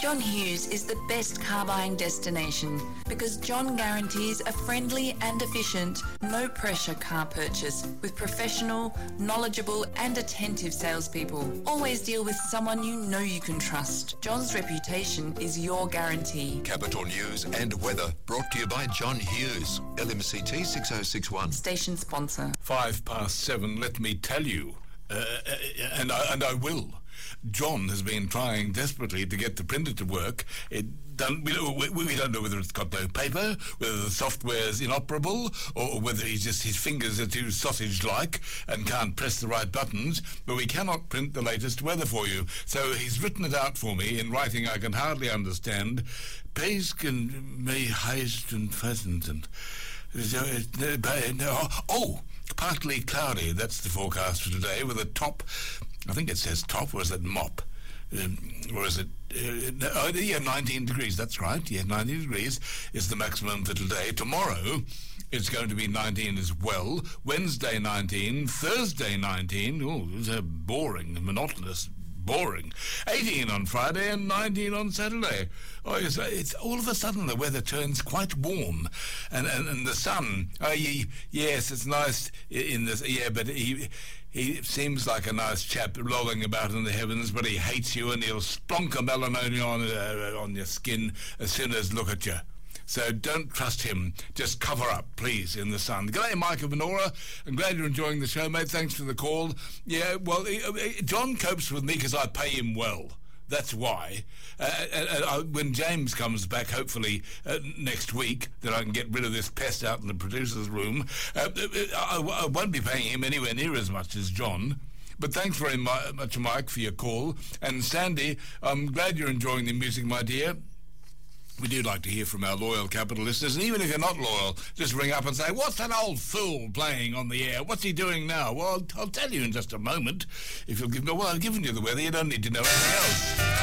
John Hughes is the best car buying destination because John guarantees a friendly and efficient, no-pressure car purchase with professional, knowledgeable and attentive salespeople. Always deal with someone you know you can trust. John's reputation is your guarantee. Capital News and weather brought to you by John Hughes, LMCT 6061. Station sponsor. 7:05, let me tell you, and I will. John has been trying desperately to get the printer to work. We don't know whether it's got no paper, whether the software's inoperable, or whether his fingers are too sausage-like and can't press the right buttons, but we cannot print the latest weather for you. So he's written it out for me in writing I can hardly understand. Paisken may heist and pheasant and... partly cloudy, that's the forecast for today, with a top... I think it says top, or is it mop? Or is it... 19 degrees, that's right. Yeah, 19 degrees is the maximum for today. Tomorrow, it's going to be 19 as well. Wednesday, 19. Thursday, 19. Oh, those are boring, monotonous, boring. 18 on Friday and 19 on Saturday. Oh, it's all of a sudden the weather turns quite warm, and the sun. Oh, yes, it's nice in this. Yeah, but he seems like a nice chap rolling about in the heavens, but he hates you and he'll splonk a melanoma on your skin as soon as look at you. So don't trust him. Just cover up, please, in the sun. G'day, Mike of Manora. I'm glad you're enjoying the show, mate. Thanks for the call. Yeah, well, John copes with me because I pay him well. That's why. When James comes back, hopefully next week, that I can get rid of this pest out in the producer's room, I won't be paying him anywhere near as much as John. But thanks very much, Mike, for your call. And Sandy, I'm glad you're enjoying the music, my dear. We do like to hear from our loyal Capital listeners, and even if you're not loyal, just ring up and say, what's that old fool playing on the air? What's he doing now? Well, I'll tell you in just a moment. If you'll give me... Well, I've given you the weather. You don't need to know anything else.